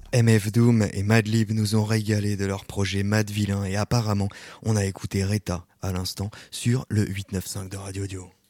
MF Doom et Madlib nous ont régalé de leur projet Mad Villain et apparemment, on a écouté Reta à l'instant sur le 895 de Radio Dio.